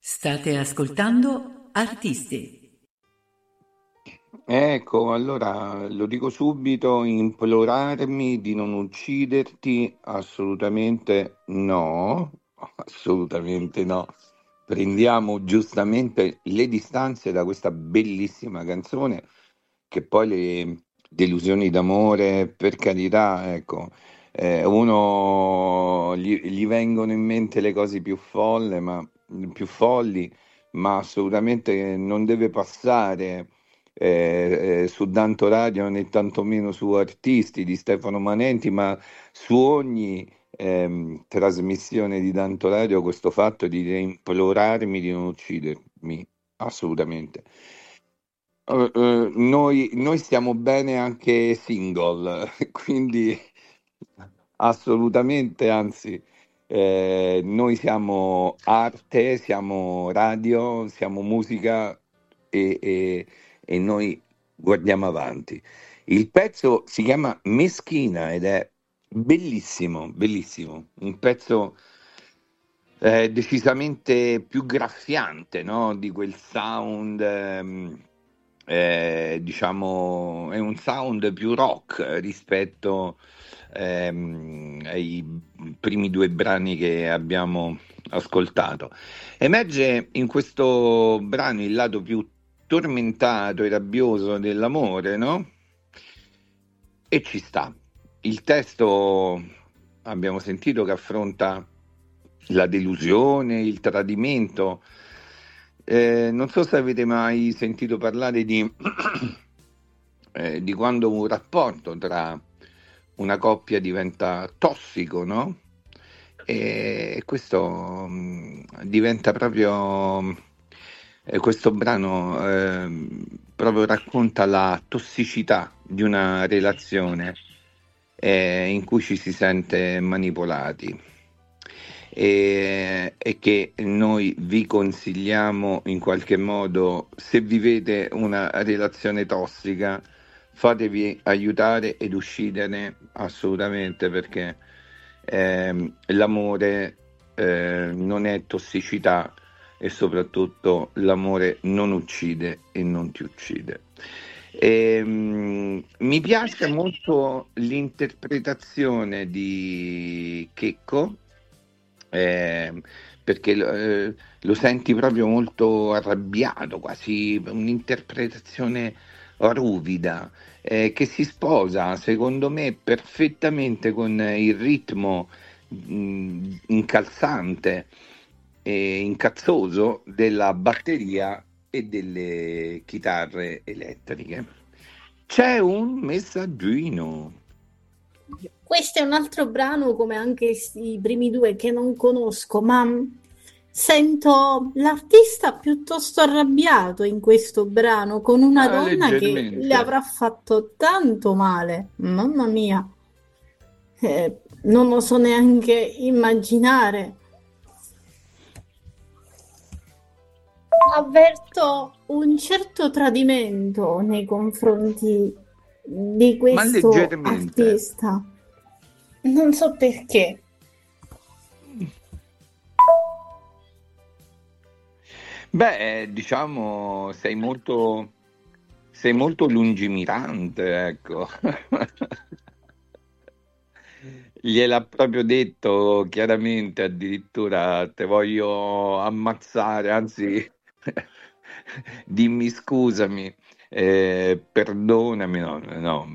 State ascoltando Artisti. Ecco, allora lo dico subito, implorarmi di non ucciderti, assolutamente no, assolutamente no. Prendiamo giustamente le distanze da questa bellissima canzone, che poi le delusioni d'amore, per carità, ecco, uno gli vengono in mente le cose più folli, ma assolutamente non deve passare su Danto Radio né tantomeno su Artisti di Stefano Manenti, ma su ogni trasmissione di Danto Radio questo fatto di implorarmi di non uccidermi, assolutamente. Noi stiamo bene anche single, quindi assolutamente, anzi, noi siamo arte, siamo radio, siamo musica e noi guardiamo avanti. Il pezzo si chiama Meschina ed è bellissimo, bellissimo, un pezzo decisamente più graffiante, no? Di quel sound, diciamo, è un sound più rock rispetto ai primi due brani che abbiamo ascoltato. Emerge in questo brano il lato più tormentato e rabbioso dell'amore, no? E ci sta. Il testo abbiamo sentito che affronta la delusione, il tradimento. Non so se avete mai sentito parlare di quando un rapporto tra una coppia diventa tossico, no? E questo diventa proprio, questo brano proprio racconta la tossicità di una relazione in cui ci si sente manipolati e che noi vi consigliamo in qualche modo, se vivete una relazione tossica, fatevi aiutare ed uscitene assolutamente perché l'amore non è tossicità e soprattutto l'amore non uccide e non ti uccide. Mi piace molto l'interpretazione di Checco, eh, perché lo senti proprio molto arrabbiato, quasi un'interpretazione ruvida, che si sposa, secondo me, perfettamente con il ritmo incalzante e incazzoso della batteria e delle chitarre elettriche. C'è un messaggino. Questo è un altro brano, come anche i primi due, che non conosco, ma sento l'artista piuttosto arrabbiato in questo brano con una Ah, donna che le leggermente. avrà fatto tanto male. Mamma mia, non lo so neanche immaginare. Avverto un certo tradimento nei confronti di Ma questo leggermente. artista. Non so perché. Beh, diciamo, sei molto lungimirante, ecco. Gliel'ha proprio detto chiaramente, addirittura te voglio ammazzare, anzi, dimmi scusami, perdonami, no, no,